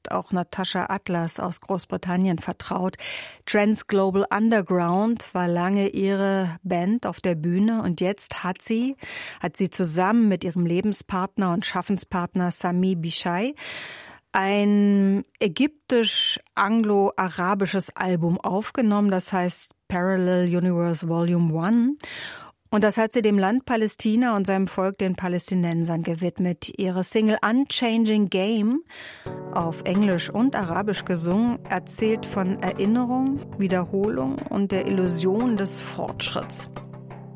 ist auch Natascha Atlas aus Großbritannien vertraut. Trans Global Underground war lange ihre Band auf der Bühne und jetzt hat sie zusammen mit ihrem Lebenspartner und Schaffenspartner Sami Bishai ein ägyptisch-anglo-arabisches Album aufgenommen, das heißt Parallel Universe Volume 1. Und das hat sie dem Land Palästina und seinem Volk, den Palästinensern, gewidmet. Ihre Single Unchanging Game, auf Englisch und Arabisch gesungen, erzählt von Erinnerung, Wiederholung und der Illusion des Fortschritts.